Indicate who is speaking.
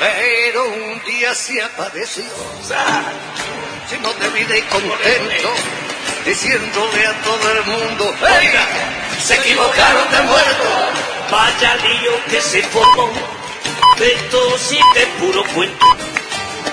Speaker 1: Pero un día se apareció, lleno de vida y contento, diciéndole a todo el mundo: ¡Oiga! Se equivocaron de muerto.
Speaker 2: Vaya lío que se formó, de todo sí de puro cuento.